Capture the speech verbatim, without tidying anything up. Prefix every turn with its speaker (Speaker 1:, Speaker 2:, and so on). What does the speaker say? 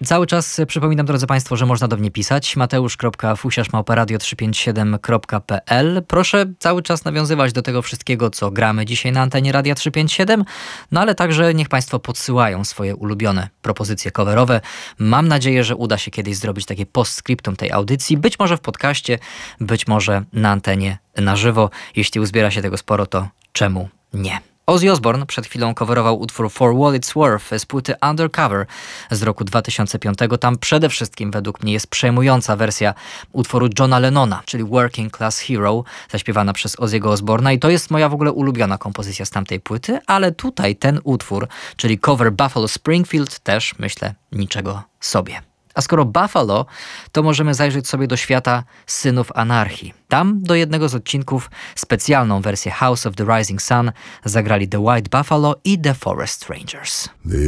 Speaker 1: Cały czas przypominam, drodzy Państwo, że można do mnie pisać. mateusz kropka fusiarz małpa radio trzysta pięćdziesiąt siedem kropka p l. Proszę cały czas nawiązywać do tego wszystkiego, co gramy dzisiaj na antenie Radia trzysta pięćdziesiąt siedem, no ale także niech Państwo podsyłają swoje ulubione propozycje coverowe. Mam nadzieję, że uda się kiedyś zrobić takie postscriptum tej audycji, być może w podcaście, być może na antenie na żywo. Jeśli uzbiera się tego sporo, to czemu nie? Ozzy Osbourne przed chwilą coverował utwór For What It's Worth z płyty Undercover z roku dwa tysiące piątego. Tam przede wszystkim według mnie jest przejmująca wersja utworu Johna Lennona, czyli Working Class Hero, zaśpiewana przez Ozzy'ego Osbourne'a i to jest moja w ogóle ulubiona kompozycja z tamtej płyty, ale tutaj ten utwór, czyli cover Buffalo Springfield, też myślę niczego sobie. A skoro Buffalo, to możemy zajrzeć sobie do świata Synów Anarchii. Tam do jednego z odcinków specjalną wersję House of the Rising Sun zagrali The White Buffalo i The Forest Rangers.